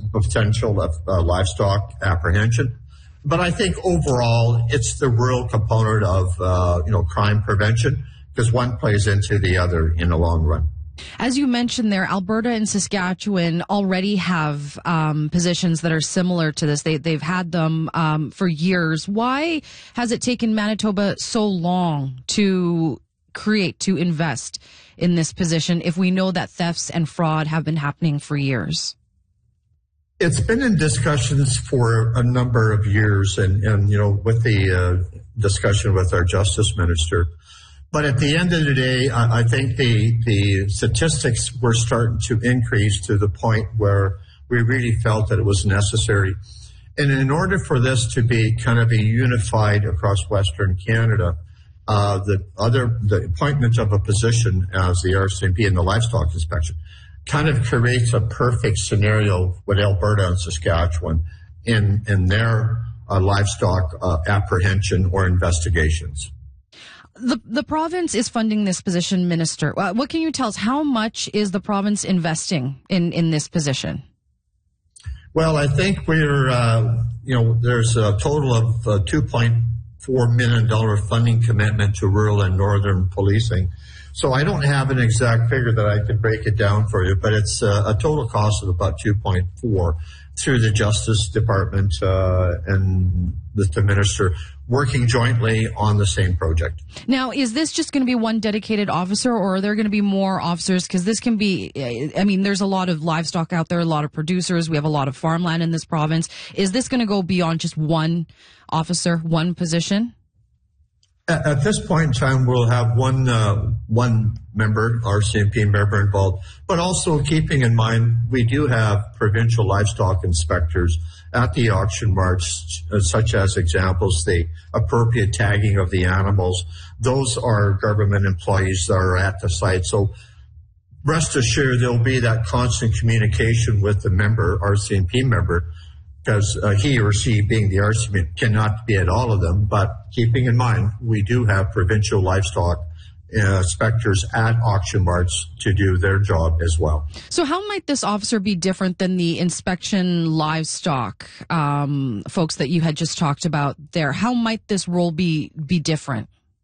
potential of livestock apprehension. But I think overall, it's the rural component of, crime prevention, because one plays into the other in the long run. As you mentioned there, Alberta and Saskatchewan already have positions that are similar to this. They've had them for years. Why has it taken Manitoba so long to invest in this position if we know that thefts and fraud have been happening for years? It's been in discussions for a number of years and with the discussion with our Justice Minister. But at the end of the day, I think the statistics were starting to increase to the point where we really felt that it was necessary. And in order for this to be kind of a unified across Western Canada, the appointment of a position as the RCMP in the livestock inspection kind of creates a perfect scenario with Alberta and Saskatchewan in their livestock apprehension or investigations. The province is funding this position, Minister. What can you tell us? How much is the province investing in this position? Well, I think there's a total of $2.4 million funding commitment to rural and northern policing. So I don't have an exact figure that I could break it down for you, but it's a total cost of about 2.4 through the Justice Department and with the Minister working jointly on the same project. Now, is this just going to be one dedicated officer, or are there going to be more officers? Because this can be, there's a lot of livestock out there, a lot of producers. We have a lot of farmland in this province. Is this going to go beyond just one officer, one position? At this point in time, we'll have one member, RCMP member involved, but also keeping in mind we do have provincial livestock inspectors at the auction marts, such as examples, the appropriate tagging of the animals. Those are government employees that are at the site. So rest assured there'll be that constant communication with the member, RCMP member, because he or she, being the RCMP, cannot be at all of them. But keeping in mind, we do have provincial livestock inspectors at auction marts to do their job as well. So how might this officer be different than the inspection livestock folks that you had just talked about there? How might this role be different?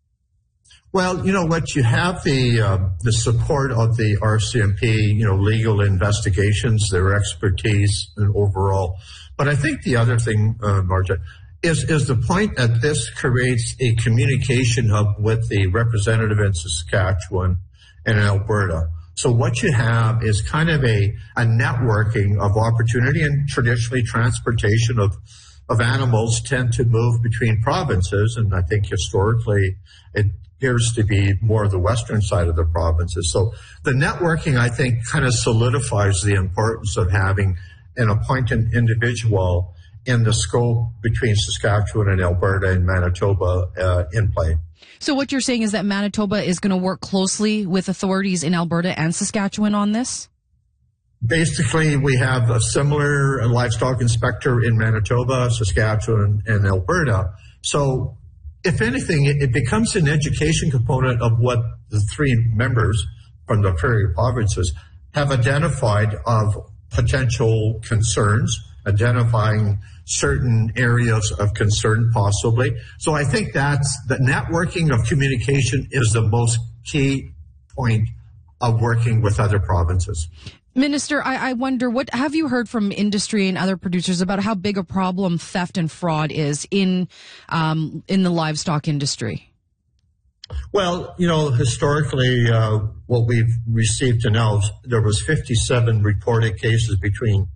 Well, you know what, you have the support of the RCMP, legal investigations, their expertise and overall. But I think the other thing, Marja, is the point that this creates a communication hub with the representative in Saskatchewan and Alberta. So what you have is kind of a networking of opportunity, and traditionally transportation of animals tend to move between provinces, and I think historically it appears to be more the western side of the provinces. So the networking, I think, kind of solidifies the importance of having an appointed individual in the scope between Saskatchewan and Alberta and Manitoba in play. So what you're saying is that Manitoba is going to work closely with authorities in Alberta and Saskatchewan on this? Basically, we have a similar livestock inspector in Manitoba, Saskatchewan, and Alberta. So if anything, it becomes an education component of what the three members from the prairie provinces have identified of potential concerns, identifying certain areas of concern possibly. So I think that's the networking of communication is the most key point of working with other provinces. Minister, I wonder, what have you heard from industry and other producers about how big a problem theft and fraud is in the livestock industry? Well, historically, what we've received to now, there was 57 reported cases between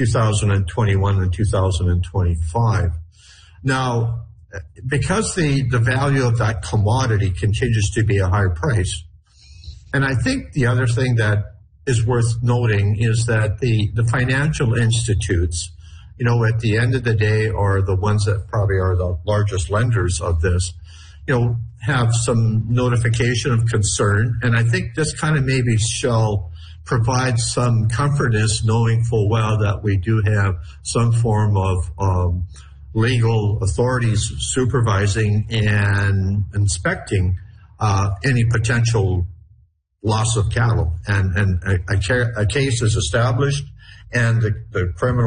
2021 and 2025. Now, because the value of that commodity continues to be a high price, and I think the other thing that is worth noting is that the financial institutes, at the end of the day, are the ones that probably are the largest lenders of this, have some notification of concern. And I think this kind of maybe shall provide some comfortness, knowing full well that we do have some form of legal authorities supervising and inspecting any potential loss of cattle. And a case is established, and the criminal